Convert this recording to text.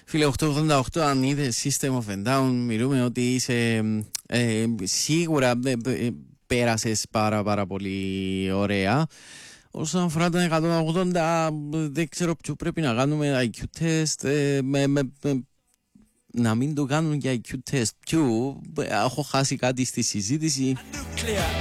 Φίλε 888, αν είδε System of a Down, μιλούμε ότι είσαι σίγουρα πέρασες πάρα πολύ ωραία. Όσον αφορά τα 180, δεν ξέρω ποιο πρέπει να κάνουμε IQ test, να μην το κάνουν για IQ test. Έχω χάσει κάτι στη συζήτηση.